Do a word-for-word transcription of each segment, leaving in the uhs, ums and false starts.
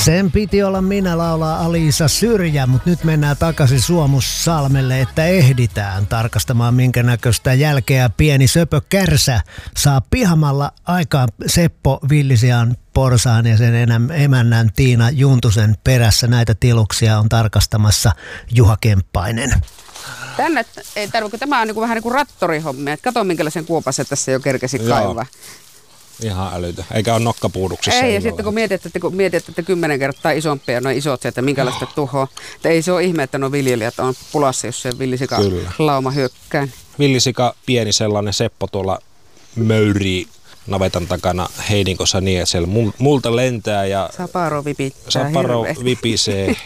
Sen piti olla minä, laulaa Alisa Syrjä, mutta nyt mennään takaisin Suomussalmelle, että ehditään tarkastamaan minkä näköistä jälkeä pieni söpö kärsä saa pihamalla aikaan Seppo Villisian Porsaan ja sen emännän Tiina Juntusen perässä. Näitä tiluksia on tarkastamassa Juha Kemppainen. Tänne ei tarvitse, tämä on niin kuin vähän niin kuin rattorihommia. Kato minkälaisen kuopasen tässä jo kerkesi kaivaa. Ihan älytä. Eikä ole nokkapuuduksissa. Ei, ja sitten kun mietit, että, kun mietit, että kymmenen kertaa isompia noin isot se, että minkälaista tuhoa. Että ei se ole ihme, että nuo viljelijät on pulassa, jos se villisika lauma hyökkää. Villisika, pieni sellainen Seppo tuolla möyrii navetan takana heidinkossa niin, että siellä multa lentää ja Saparo vipittää Saparo vipisee.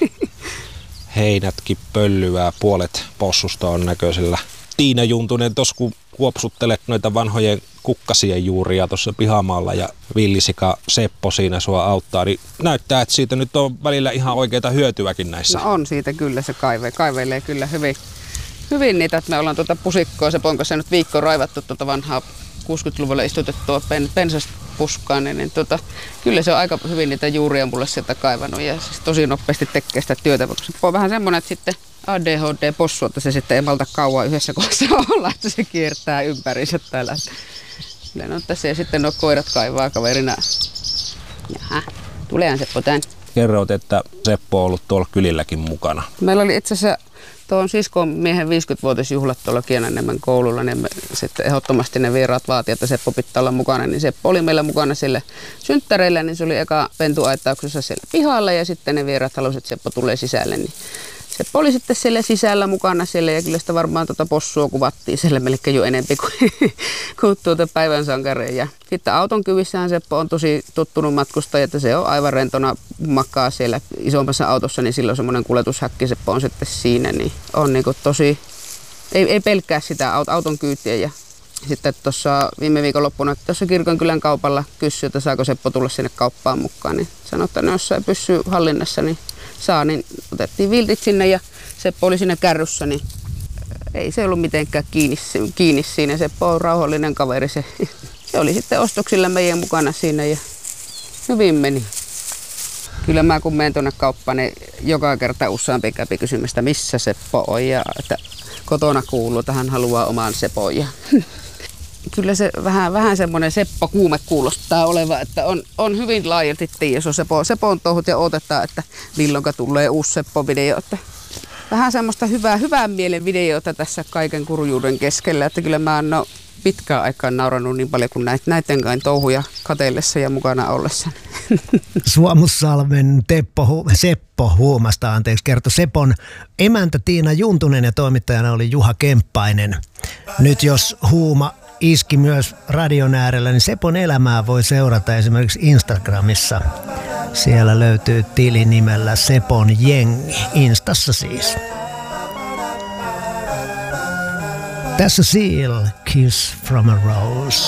Heinätkin pöllyää, puolet possusta on näköisellä. Tiina Juntunen, tuossa kun kuopsuttelet noita vanhojen kukkasien juuria tuossa pihamaalla ja villisika Seppo siinä sua auttaa, niin näyttää, että siitä nyt on välillä ihan oikeita hyötyäkin näissä. No on siitä kyllä, se kaive, kaiveilee kyllä hyvin, hyvin niitä, että me ollaan tuota pusikkoa Sepon kanssa nyt viikko raivattu tuota vanhaa kuusikymmentäluvulla istutettua pen, pensaspuskaan, niin, niin tuota, kyllä se on aika hyvin niitä juuria mulle sieltä kaivannut ja siis tosi nopeasti tekee sitä työtä, koska se on vähän semmoinen, että sitten A D H D-possu, että se sitten ei malta kauan yhdessä kohdassa olla, että se kiertää ympäriinsä täällä. Kyllä no tässä ja sitten nuo koirat kaivaa kaverina. Jaha, tuleehan Seppo tän. Kerroit, että Seppo on ollut tuolla kylilläkin mukana. Meillä oli itse asiassa tuon siskon miehen viisikymmenvuotisjuhlat tuolla Kienanniemen koululla, niin me sitten ehdottomasti ne vieraat vaati, että Seppo pitää olla mukana, niin Seppo oli meillä mukana sillä synttäreillä, niin se oli eka pentuaittauksessa siellä pihalla ja sitten ne vieraat halusivat, että Seppo tulee sisälle, niin Seppo oli sitten siellä sisällä mukana siellä ja kyllä sitä varmaan tuota possua kuvattiin siellä melkein jo enempi kuin, kuin tuota päivän sankareen. Ja sitten auton kyvissähän Seppo on tosi tottunut matkustaja, että se on aivan rentona makaa siellä isommassa autossa, niin silloin semmoinen kuljetushäkki Seppo on sitten siinä, niin on niin kuin tosi, ei, ei pelkkää sitä auton kyytiä. Ja sitten tuossa viime viikonloppuna tuossa Kirkonkylän kaupalla kysyi, että saako Seppo tulla sinne kauppaan mukaan, niin sanoi, että ne jossain pysyy hallinnassa, niin saa, niin otettiin viltit sinne ja Seppo oli siinä kärryssä, niin ei se ollut mitenkään kiinni, kiinni siinä. Seppo on rauhallinen kaveri, se, se oli sitten ostoksilla meidän mukana siinä ja hyvin meni. Kyllä mä kun menen tuonne kauppaan, niin joka kerta useampi käpi kysymystä, missä Seppo on ja että kotona kuuluu, että hän haluaa oman Sepon. Ja kyllä se vähän, vähän semmoinen Seppo-kuume kuulostaa oleva, että on, on hyvin laajalti tieso Seppo, Sepon touhut ja odotetaan, että milloinka tulee uusi Seppo-video. Että vähän semmoista hyvää, hyvän mielen videota tässä kaiken kurjuuden keskellä, että kyllä mä en ole pitkään aikaan naurannut niin paljon kuin näitä, näiden kai touhuja kateellessa ja mukana ollessa. Suomussalmen Teppo, Seppo Huumasta, anteeksi, kertoi Sepon emäntä Tiina Juntunen ja toimittajana oli Juha Kemppainen. Nyt jos huuma iski myös radion äärellä, niin Sepon elämää voi seurata esimerkiksi Instagramissa. Siellä löytyy tili nimellä Sepon jengi, Instassa siis. Tässä Seal, Kiss from a Rose.